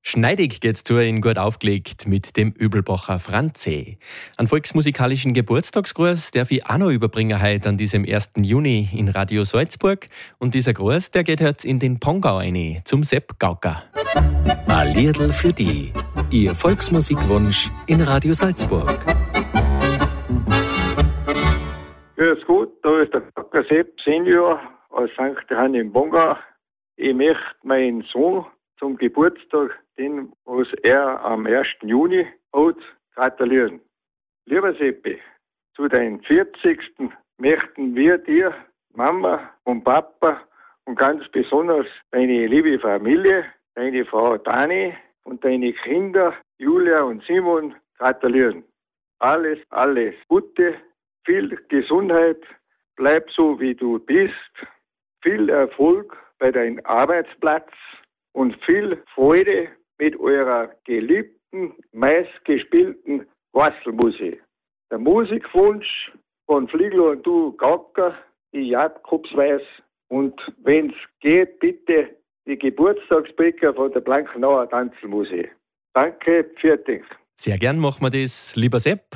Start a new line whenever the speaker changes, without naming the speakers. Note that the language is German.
Schneidig geht's zu in Gut aufgelegt mit dem Übelbacher Franze. Einen volksmusikalischen Geburtstagsgruß darf ich auch noch überbringen heute an diesem 1. Juni in Radio Salzburg. Und dieser Gruß, der geht jetzt in den Pongau rein, zum Sepp Gaucker.
A Liedl für die. Ihr Volksmusikwunsch in Radio Salzburg.
Grüß Gott, da ist der Gaucker Sepp Senior aus St. Johann im Pongau. Ich möchte meinen Sohn zum Geburtstag, den was er am 1. Juni hat, gratulieren. Lieber Seppi, zu deinem 40. möchten wir dir, Mama und Papa und ganz besonders deine liebe Familie, deine Frau Dani und deine Kinder Julia und Simon gratulieren. Alles Gute, viel Gesundheit, bleib so wie du bist, viel Erfolg bei deinem Arbeitsplatz und viel Freude mit eurer geliebten, meistgespielten Wasselmusik. Der Musikwunsch von Fliegler und du Gaucker, die Jakobsweis und wenn's geht, bitte die Geburtstagsbäcker von der Blankenauer Tanzelmusik. Danke, fertig.
Sehr gern machen wir das, lieber Sepp.